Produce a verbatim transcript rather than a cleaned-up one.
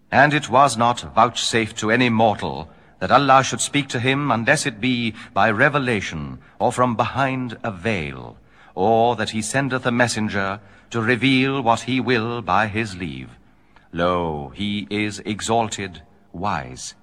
And it was not vouchsafed to any mortal that Allah should speak to him unless it be by revelation or from behind a veil, or that he sendeth a messenger to reveal what he will by his leave. Lo, he is exalted, wise.